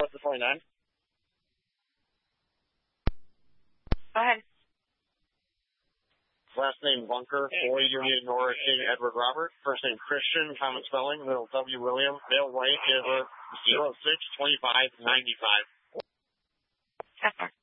What's the 29? Go ahead. Last name Bunker, Boy Union Nora King Edward Robert. First name Christian, common spelling, middle W William, male white, 062595.